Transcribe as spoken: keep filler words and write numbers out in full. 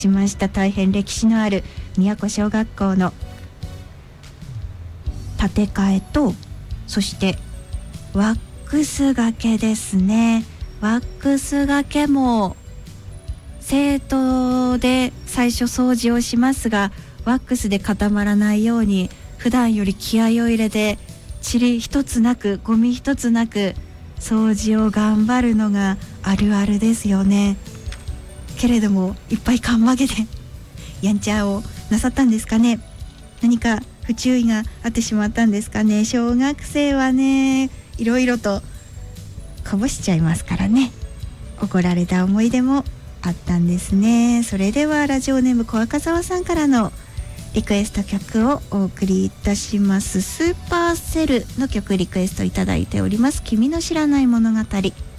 しました。大変歴史のある宮古小学校の建て替えと、そしてワックスがけですね。ワックスがけも生徒で最初掃除をしますが、ワックスで固まらないように普段より気合を入れて、塵一つなくゴミ一つなく掃除を頑張るのがあるあるですよね。けれどもいっぱいかんまげでやんちゃをなさったんですかね。何か不注意があってしまったんですかね。小学生はね、いろいろとこぼしちゃいますからね。怒られた思い出もあったんですね。それではラジオネーム小赤沢さんからのリクエスト曲をお送りいたします。スーパーセルの曲リクエストいただいております。君の知らない物語。